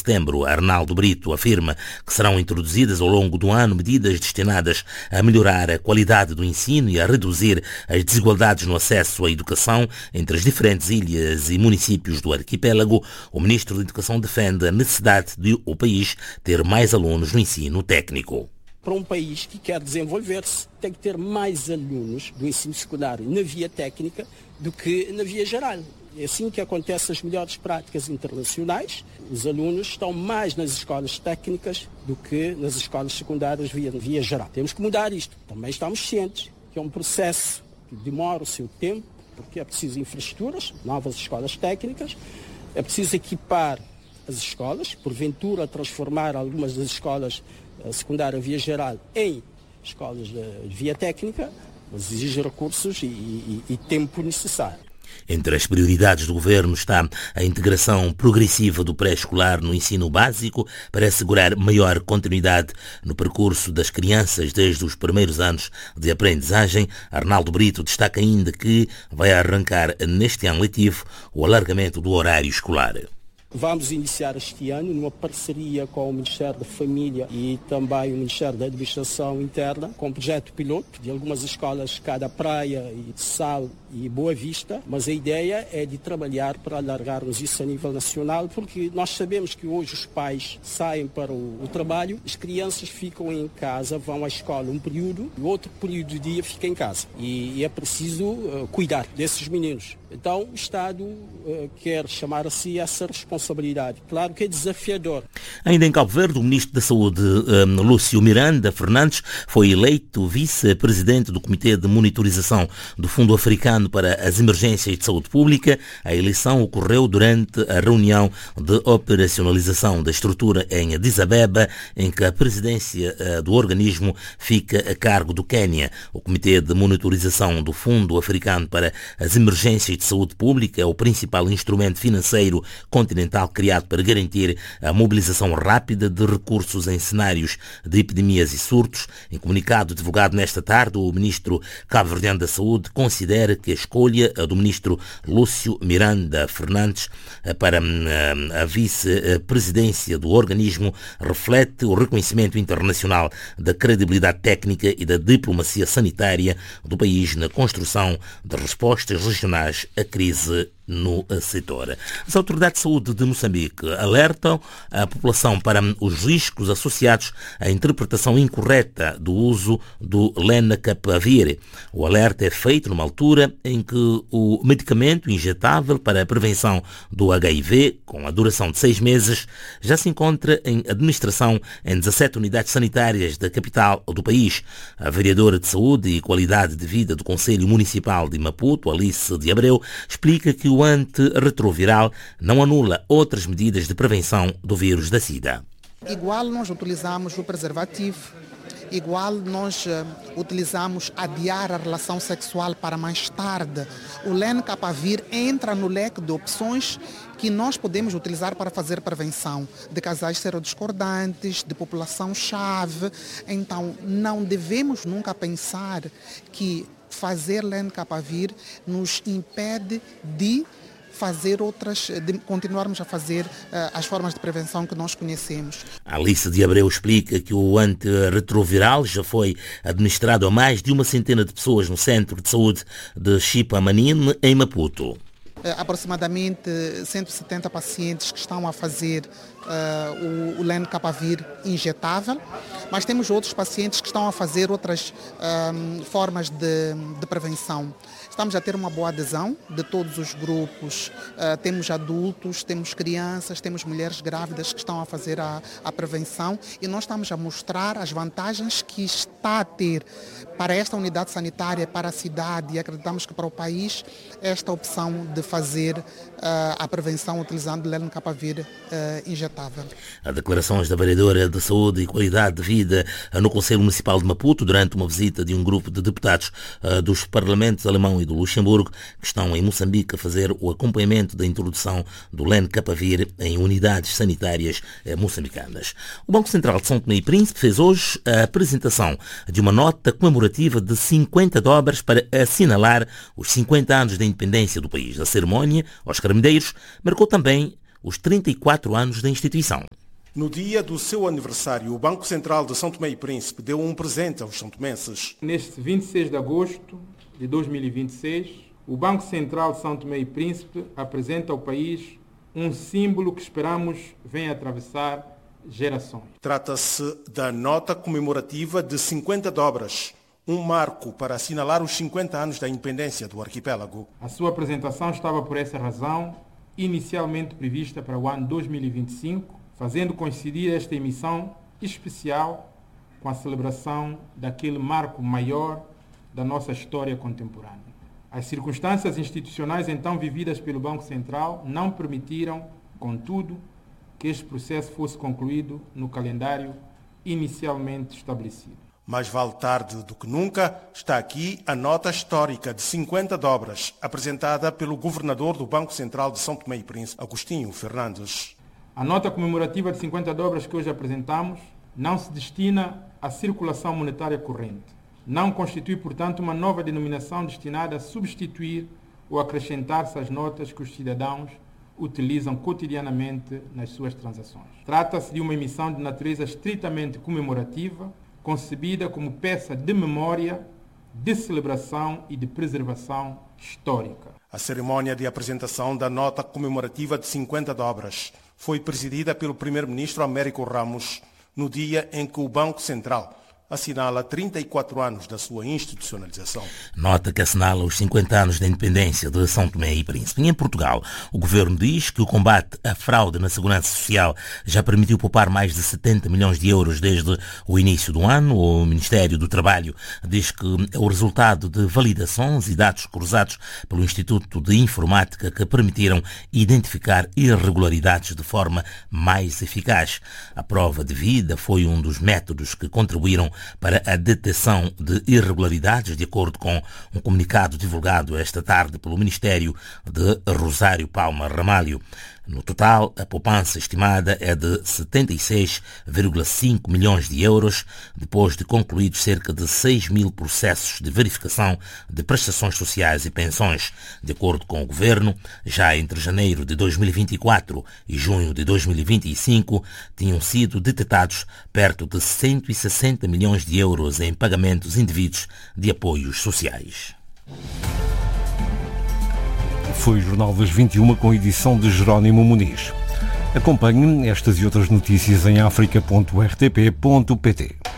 setembro. Arnaldo Brito afirma que serão introduzidas ao longo do ano medidas destinadas a melhorar a qualidade do ensino e a reduzir as desigualdades no acesso à educação entre as diferentes ilhas e municípios do arquipélago. O ministro da Educação defende a necessidade de o país ter mais alunos no ensino técnico. Para um país que quer desenvolver-se, tem que ter mais alunos do ensino secundário na via técnica do que na via geral. É assim que acontecem as melhores práticas internacionais. Os alunos estão mais nas escolas técnicas do que nas escolas secundárias via geral. Temos que mudar isto. Também estamos cientes que é um processo que demora o seu tempo, porque é preciso infraestruturas, novas escolas técnicas, é preciso equipar as escolas, porventura transformar algumas das escolas secundárias via geral em escolas de via técnica, mas exige recursos e tempo necessário. Entre as prioridades do governo está a integração progressiva do pré-escolar no ensino básico para assegurar maior continuidade no percurso das crianças desde os primeiros anos de aprendizagem. Arnaldo Brito destaca ainda que vai arrancar neste ano letivo o alargamento do horário escolar. Vamos iniciar este ano numa parceria com o Ministério da Família e também o Ministério da Administração Interna, com um projeto piloto de algumas escolas, cada Praia, Sal e Boa Vista, mas a ideia é de trabalhar para alargarmos isso a nível nacional, porque nós sabemos que hoje os pais saem para o trabalho, as crianças ficam em casa, vão à escola um período, e outro período do dia fica em casa. E é preciso cuidar desses meninos. Então o Estado quer chamar a si essa responsabilidade. Claro que é desafiador. Ainda em Cabo Verde, o Ministro da Saúde, Lúcio Miranda Fernandes, foi eleito vice-presidente do Comitê de Monitorização do Fundo Africano para as Emergências de Saúde Pública. A eleição ocorreu durante a reunião de operacionalização da estrutura em Addis Abeba, em que a presidência do organismo fica a cargo do Quênia. O Comitê de Monitorização do Fundo Africano para as Emergências de Saúde Pública é o principal instrumento financeiro continental criado para garantir a mobilização rápida de recursos em cenários de epidemias e surtos. Em comunicado divulgado nesta tarde, o ministro cabo-verdiano da Saúde considera que a escolha do ministro Lúcio Miranda Fernandes para a vice-presidência do organismo reflete o reconhecimento internacional da credibilidade técnica e da diplomacia sanitária do país na construção de respostas regionais à crise no setor. As autoridades de saúde de Moçambique alertam a população para os riscos associados à interpretação incorreta do uso do lenacapavir. O alerta é feito numa altura em que o medicamento injetável para a prevenção do HIV, com a duração de 6 meses, já se encontra em administração em 17 unidades sanitárias da capital do país. A vereadora de Saúde e Qualidade de Vida do Conselho Municipal de Maputo, Alice de Abreu, explica que o antirretroviral não anula outras medidas de prevenção do vírus da SIDA. Igual nós utilizamos o preservativo, igual nós utilizamos adiar a relação sexual para mais tarde. O lenacapavir entra no leque de opções que nós podemos utilizar para fazer prevenção de casais serodiscordantes, de população-chave. Então, não devemos nunca pensar que fazer lenacapavir nos impede de continuarmos a fazer as formas de prevenção que nós conhecemos. Alice de Abreu explica que o antirretroviral já foi administrado a mais de 100 de pessoas no Centro de Saúde de Chipamanine, em Maputo. Aproximadamente 170 pacientes que estão a fazer o lenacapavir injetável, mas temos outros pacientes que estão a fazer outras formas de prevenção. Estamos a ter uma boa adesão de todos os grupos, temos adultos, temos crianças, temos mulheres grávidas que estão a fazer a prevenção e nós estamos a mostrar as vantagens que está a ter para esta unidade sanitária, para a cidade e acreditamos que para o país esta opção de fazer a prevenção utilizando lenacapavir injetável. As declarações da vereadora de Saúde e Qualidade de Vida no Conselho Municipal de Maputo durante uma visita de um grupo de deputados dos parlamentos alemão e do Luxemburgo que estão em Moçambique a fazer o acompanhamento da introdução do lenacapavir em unidades sanitárias moçambicanas. O Banco Central de São Tomé e Príncipe fez hoje a apresentação de uma nota comemorativa de $50 para assinalar os 50 anos da independência do país. A cerimónia, aos Caramideiros, marcou também os 34 anos da instituição. No dia do seu aniversário, o Banco Central de São Tomé e Príncipe deu um presente aos são-tomenses. Neste 26 de agosto de 2026, o Banco Central de São Tomé e Príncipe apresenta ao país um símbolo que esperamos venha atravessar gerações. Trata-se da nota comemorativa de 50 dobras, um marco para assinalar os 50 anos da independência do arquipélago. A sua apresentação estava, por essa razão, inicialmente prevista para o ano 2025, fazendo coincidir esta emissão especial com a celebração daquele marco maior da nossa história contemporânea. As circunstâncias institucionais então vividas pelo Banco Central não permitiram, contudo, que este processo fosse concluído no calendário inicialmente estabelecido. Mais vale tarde do que nunca, está aqui a nota histórica de 50 dobras, apresentada pelo governador do Banco Central de São Tomé e Príncipe, Agostinho Fernandes. A nota comemorativa de 50 dobras que hoje apresentamos não se destina à circulação monetária corrente. Não constitui, portanto, uma nova denominação destinada a substituir ou acrescentar-se às notas que os cidadãos utilizam cotidianamente nas suas transações. Trata-se de uma emissão de natureza estritamente comemorativa, concebida como peça de memória, de celebração e de preservação histórica. A cerimónia de apresentação da nota comemorativa de 50 dobras foi presidida pelo primeiro-ministro Américo Ramos no dia em que o Banco Central assinala 34 anos da sua institucionalização. Nota que assinala os 50 anos da independência de São Tomé e Príncipe. E em Portugal, o governo diz que o combate à fraude na segurança social já permitiu poupar mais de 70 milhões de euros desde o início do ano. O Ministério do Trabalho diz que é o resultado de validações e dados cruzados pelo Instituto de Informática que permitiram identificar irregularidades de forma mais eficaz. A prova de vida foi um dos métodos que contribuíram para a detecção de irregularidades, de acordo com um comunicado divulgado esta tarde pelo Ministério de Rosário Palma Ramalho. No total, a poupança estimada é de 76,5 milhões de euros, depois de concluídos cerca de 6 mil processos de verificação de prestações sociais e pensões. De acordo com o Governo, já entre janeiro de 2024 e junho de 2025, tinham sido detectados perto de 160 milhões de euros em pagamentos indevidos de apoios sociais. Foi o Jornal das 21 com edição de Jerónimo Muniz. Acompanhe estas e outras notícias em africa.rtp.pt.